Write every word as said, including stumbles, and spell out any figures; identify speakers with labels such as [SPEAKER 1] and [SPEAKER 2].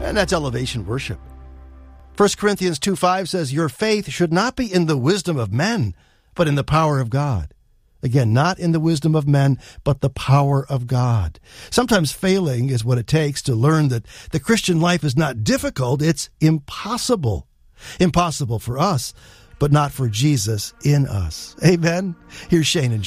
[SPEAKER 1] And that's elevation worship. First Corinthians two five says, your faith should not be in the wisdom of men, but in the power of God. Again, not in the wisdom of men, but the power of God. Sometimes failing is what it takes to learn that the Christian life is not difficult, it's impossible. Impossible for us, but not for Jesus in us. Amen? Here's Shane and